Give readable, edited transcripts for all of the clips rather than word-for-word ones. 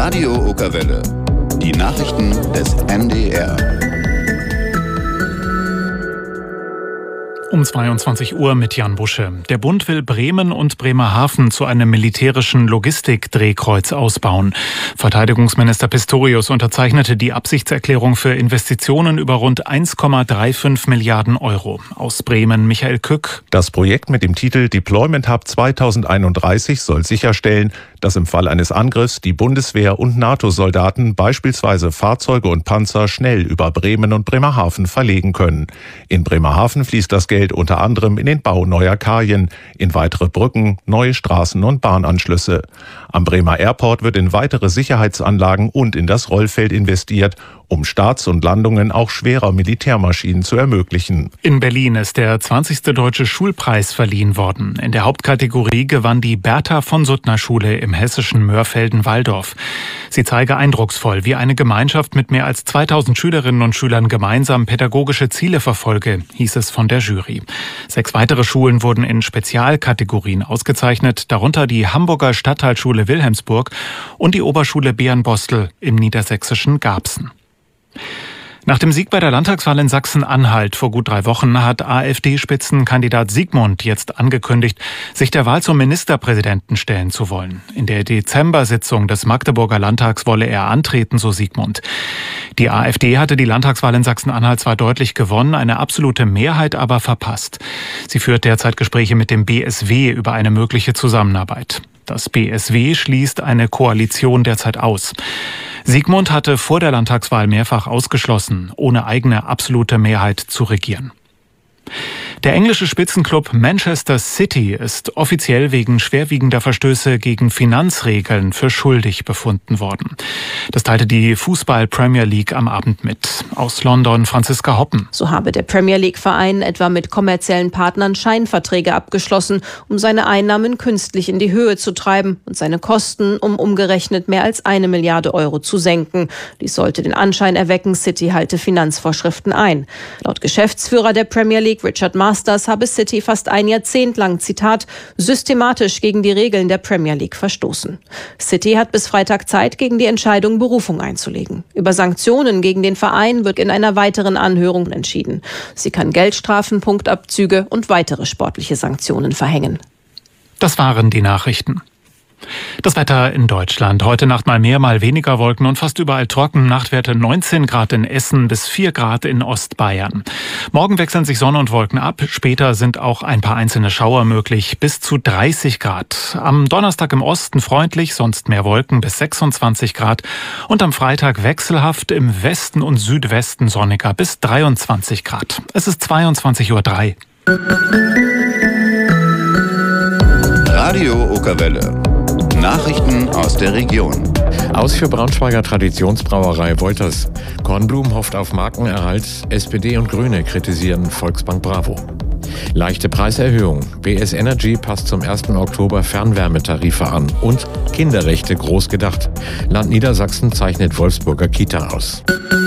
Radio Okerwelle. Die Nachrichten des NDR. Um 22 Uhr mit Jan Busche. Der Bund will Bremen und Bremerhaven zu einem militärischen Logistikdrehkreuz ausbauen. Verteidigungsminister Pistorius unterzeichnete die Absichtserklärung für Investitionen über rund 1,35 Milliarden Euro. Aus Bremen Michael Kück. Das Projekt mit dem Titel Deployment Hub 2031 soll sicherstellen, dass im Fall eines Angriffs die Bundeswehr und NATO-Soldaten beispielsweise Fahrzeuge und Panzer schnell über Bremen und Bremerhaven verlegen können. In Bremerhaven fließt das Geld unter anderem in den Bau neuer Kajen, in weitere Brücken, neue Straßen und Bahnanschlüsse. Am Bremer Airport wird in weitere Sicherheitsanlagen und in das Rollfeld investiert, um Starts und Landungen auch schwerer Militärmaschinen zu ermöglichen. In Berlin ist der 20. Deutsche Schulpreis verliehen worden. In der Hauptkategorie gewann die Bertha-von-Suttner-Schule im hessischen Mörfelden-Walldorf. Sie zeige eindrucksvoll, wie eine Gemeinschaft mit mehr als 2000 Schülerinnen und Schülern gemeinsam pädagogische Ziele verfolge, hieß es von der Jury. 6 weitere Schulen wurden in Spezialkategorien ausgezeichnet, darunter die Hamburger Stadtteilschule Wilhelmsburg und die Oberschule Bärenbostel im niedersächsischen Garbsen. Nach dem Sieg bei der Landtagswahl in Sachsen-Anhalt vor gut 3 Wochen hat AfD-Spitzenkandidat Siegmund jetzt angekündigt, sich der Wahl zum Ministerpräsidenten stellen zu wollen. In der Dezember-Sitzung des Magdeburger Landtags wolle er antreten, so Siegmund. Die AfD hatte die Landtagswahl in Sachsen-Anhalt zwar deutlich gewonnen, eine absolute Mehrheit aber verpasst. Sie führt derzeit Gespräche mit dem BSW über eine mögliche Zusammenarbeit. Das BSW schließt eine Koalition derzeit aus. Siegmund hatte vor der Landtagswahl mehrfach ausgeschlossen, ohne eigene absolute Mehrheit zu regieren. Der englische Spitzenclub Manchester City ist offiziell wegen schwerwiegender Verstöße gegen Finanzregeln für schuldig befunden worden. Das teilte die Fußball-Premier League am Abend mit. Aus London Franziska Hoppen. So habe der Premier League-Verein etwa mit kommerziellen Partnern Scheinverträge abgeschlossen, um seine Einnahmen künstlich in die Höhe zu treiben und seine Kosten um umgerechnet mehr als 1 Milliarde Euro zu senken. Dies sollte den Anschein erwecken, City halte Finanzvorschriften ein. Laut Geschäftsführer der Premier League, Richard Masters, habe City fast ein Jahrzehnt lang, Zitat, systematisch gegen die Regeln der Premier League verstoßen. City hat bis Freitag Zeit, gegen die Entscheidung Berufung einzulegen. Über Sanktionen gegen den Verein wird in einer weiteren Anhörung entschieden. Sie kann Geldstrafen, Punktabzüge und weitere sportliche Sanktionen verhängen. Das waren die Nachrichten. Das Wetter in Deutschland. Heute Nacht mal mehr, mal weniger Wolken und fast überall trocken. Nachtwerte 19 Grad in Essen bis 4 Grad in Ostbayern. Morgen wechseln sich Sonne und Wolken ab. Später sind auch ein paar einzelne Schauer möglich, bis zu 30 Grad. Am Donnerstag im Osten freundlich, sonst mehr Wolken bis 26 Grad. Und am Freitag wechselhaft, im Westen und Südwesten sonniger bis 23 Grad. Es ist 22:03 Uhr. Radio Okerwelle. Nachrichten aus der Region. Aus für Braunschweiger Traditionsbrauerei Wolters. Kornblum hofft auf Markenerhalt. SPD und Grüne kritisieren Volksbank Bravo. Leichte Preiserhöhung. BS Energy passt zum 1. Oktober Fernwärmetarife an. Und Kinderrechte groß gedacht. Land Niedersachsen zeichnet Wolfsburger Kita aus.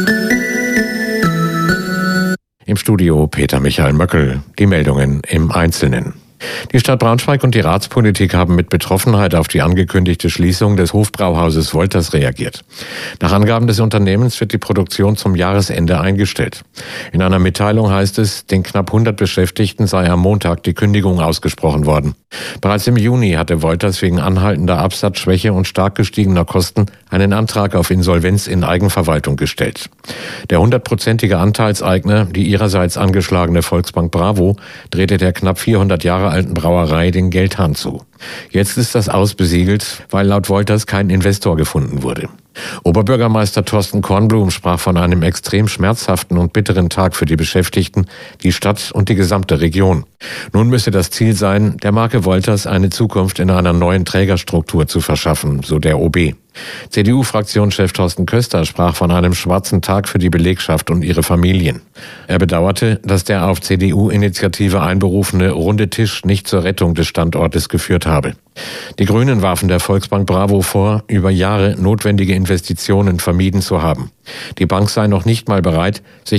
Im Studio Peter Michael Möckel. Die Meldungen im Einzelnen. Die Stadt Braunschweig und die Ratspolitik haben mit Betroffenheit auf die angekündigte Schließung des Hofbrauhauses Wolters reagiert. Nach Angaben des Unternehmens wird die Produktion zum Jahresende eingestellt. In einer Mitteilung heißt es, den knapp 100 Beschäftigten sei am Montag die Kündigung ausgesprochen worden. Bereits im Juni hatte Wolters wegen anhaltender Absatzschwäche und stark gestiegener Kosten einen Antrag auf Insolvenz in Eigenverwaltung gestellt. Der 100-prozentige Anteilseigner, die ihrerseits angeschlagene Volksbank Bravo, drehte der knapp 400 Jahre alten Brauerei den Geldhahn zu. Jetzt ist das Aus besiegelt, weil laut Wolters kein Investor gefunden wurde. Oberbürgermeister Thorsten Kornblum sprach von einem extrem schmerzhaften und bitteren Tag für die Beschäftigten, die Stadt und die gesamte Region. Nun müsse das Ziel sein, der Marke Wolters eine Zukunft in einer neuen Trägerstruktur zu verschaffen, so der OB. CDU-Fraktionschef Thorsten Köster sprach von einem schwarzen Tag für die Belegschaft und ihre Familien. Er bedauerte, dass der auf CDU-Initiative einberufene Runde Tisch nicht zur Rettung des Standortes geführt habe. Die Grünen warfen der Volksbank Bravo vor, über Jahre notwendige Investitionen vermieden zu haben. Die Bank sei noch nicht mal bereit, sich